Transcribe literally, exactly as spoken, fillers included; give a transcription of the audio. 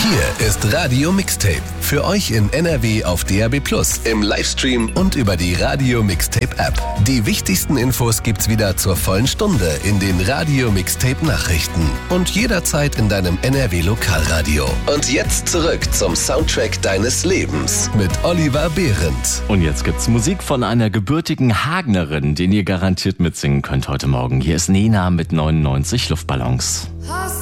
Hier ist Radio Mixtape. Für euch in N R W auf D A B plus, im Livestream und über die Radio Mixtape App. Die wichtigsten Infos gibt's wieder zur vollen Stunde in den Radio Mixtape Nachrichten und jederzeit in deinem N R W Lokalradio. Und jetzt zurück zum Soundtrack deines Lebens mit Oliver Behrendt. Und jetzt gibt's Musik von einer gebürtigen Hagnerin, den ihr garantiert mitsingen könnt heute Morgen. Hier ist Nena mit neunundneunzig Luftballons.